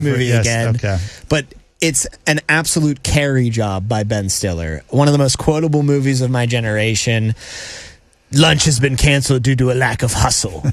movie again. Okay. But it's an absolute carry job by Ben Stiller. One of the most quotable movies of my generation. Lunch has been canceled due to a lack of hustle.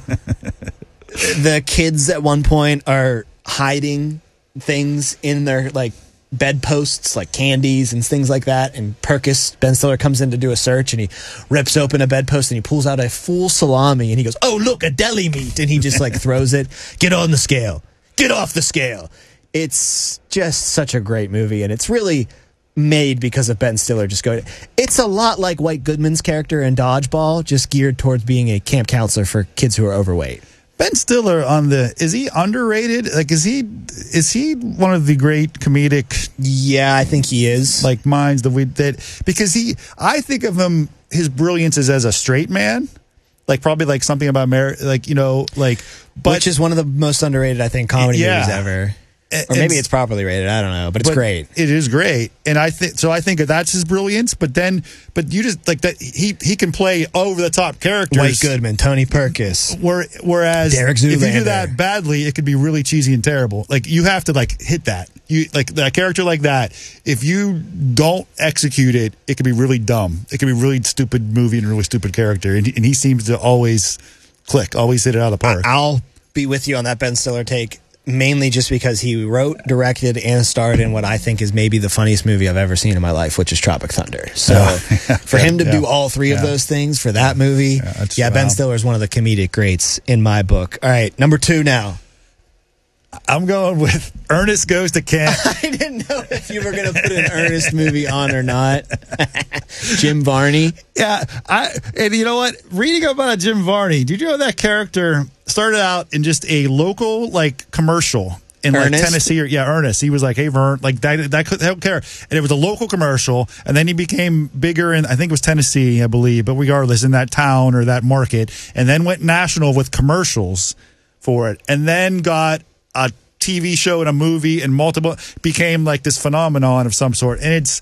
The kids at one point are hiding things in their like bedposts, like candies and things like that. And Perkis, Ben Stiller, comes in to do a search, and he rips open a bedpost and he pulls out a full salami, and he goes, "Oh, look, a deli meat!" And he just like throws it. "Get on the scale. Get off the scale." It's just such a great movie, and it's really made because of Ben Stiller just going. It's a lot like White Goodman's character in Dodgeball, just geared towards being a camp counselor for kids who are overweight. Ben Stiller is he underrated? Like, is he one of the great comedic? Yeah, I think he is. Like minds because I think of him, his brilliance is as a straight man, like probably like something about marriage, like, you know, like, but which is one of the most underrated, I think, comedy movies ever. Or maybe it's properly rated. I don't know, but it's great. It is great, and I think that's his brilliance. But you just like that he can play over the top characters. White Goodman, Tony Perkis. Whereas Derek Zoolander. If you do that badly, it could be really cheesy and terrible. Like you have to like hit that. You like that character like that. If you don't execute it, it could be really dumb. It could be really stupid movie and really stupid character. And he seems to always click, always hit it out of the park. I'll be with you on that Ben Stiller take. Mainly just because he wrote, directed, and starred in what I think is maybe the funniest movie I've ever seen in my life, which is Tropic Thunder. So for him to do all three of those things for that movie, Ben Stiller is one of the comedic greats in my book. All right, number 2 now. I'm going with Ernest Goes to Camp. I didn't know if you were going to put an Ernest movie on or not. Jim Varney. Yeah, and you know what? Reading about Jim Varney, did you know that character started out in just a local like commercial in like Tennessee? Ernest. He was like, "Hey, Vern," like that. I don't care. And it was a local commercial, and then he became bigger in I think it was Tennessee, I believe, but regardless, in that town or that market, and then went national with commercials for it, and then got a TV show and a movie and became like this phenomenon of some sort. And it's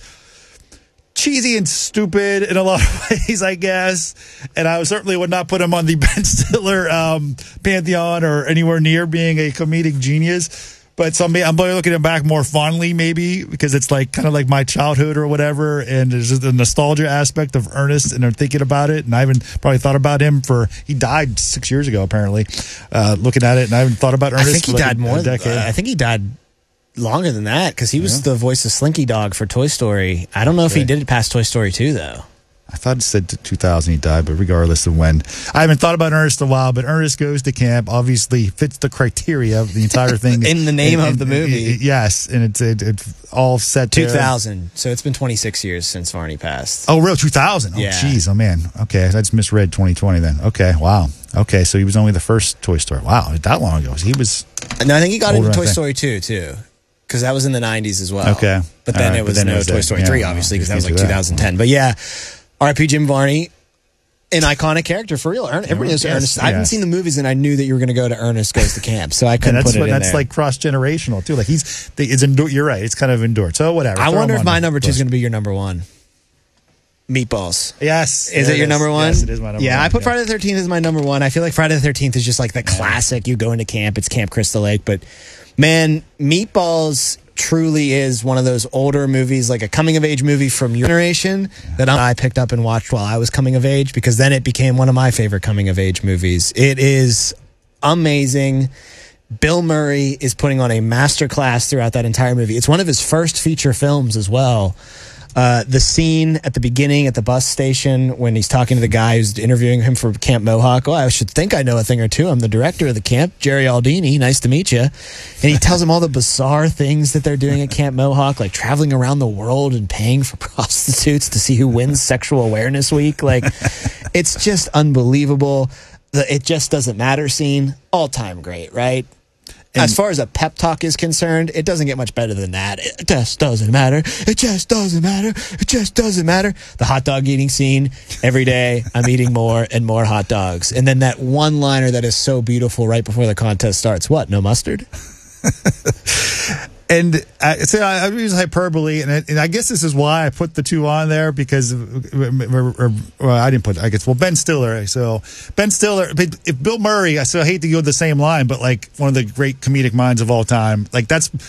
cheesy and stupid in a lot of ways, I guess. And I certainly would not put him on the Ben Stiller pantheon or anywhere near being a comedic genius. But I'm looking at him back more fondly, maybe, because it's like kind of like my childhood or whatever. And there's just the nostalgia aspect of Ernest, and I'm thinking about it. And I haven't probably thought about him he died 6 years ago, apparently, looking at it. And I haven't thought about Ernest. I think he died more than a decade. I think he died longer than that because he was the voice of Slinky Dog for Toy Story. I don't know if he did it past Toy Story 2, though. I thought it said 2000 he died, but regardless of when. I haven't thought about Ernest in a while, but Ernest Goes to Camp obviously fits the criteria of the entire thing. In the name of the movie. Yes, and it's all set 2000, so it's been 26 years since Varney passed. Oh, real 2000? Oh, jeez, oh man. Okay, I just misread 2020 then. Okay, wow. Okay, so he was only the first Toy Story. Wow, that long ago. He was... No, I think he got into Toy Story 2, too. Because that was in the 90s as well. Okay. But then it was Toy Story 3, obviously, because that was like 2010. But yeah, R.I.P. Jim Varney, an iconic character for real. Everybody knows Ernest. I haven't seen the movies, and I knew that you were going to go to Ernest Goes to Camp, so I couldn't put it in there. That's like cross-generational, too. Like you're right. It's kind of endured. So whatever. I wonder if my number 2 is going to be your number 1. Meatballs. Yes. Is it your number 1? Yes, it is my number 1. Yeah, I put Friday the 13th as my number 1. I feel like Friday the 13th is just like the classic. You go into camp, it's Camp Crystal Lake. But, man, Meatballs truly is one of those older movies, like a coming-of-age movie from your generation that I picked up and watched while I was coming of age, because then it became one of my favorite coming-of-age movies. It is amazing. Bill Murray is putting on a masterclass throughout that entire movie. It's one of his first feature films as well. The scene at the beginning at the bus station when he's talking to the guy who's interviewing him for Camp Mohawk. Oh, I should think I know a thing or two. I'm the director of the camp, Jerry Aldini. Nice to meet you. And he tells him all the bizarre things that they're doing at Camp Mohawk, like traveling around the world and paying for prostitutes to see who wins Sexual Awareness Week. Like, it's just unbelievable. The It Just Doesn't Matter scene, all-time great, right? As far as a pep talk is concerned, it doesn't get much better than that. It just doesn't matter. It just doesn't matter. It just doesn't matter. The hot dog eating scene. Every day, I'm eating more and more hot dogs. And then that one-liner that is so beautiful right before the contest starts. What, no mustard? And I use hyperbole, and I guess this is why I put the two on there because, I didn't put. I guess Ben Stiller. So Ben Stiller, if Bill Murray, I hate to go the same line, but like one of the great comedic minds of all time. Like that's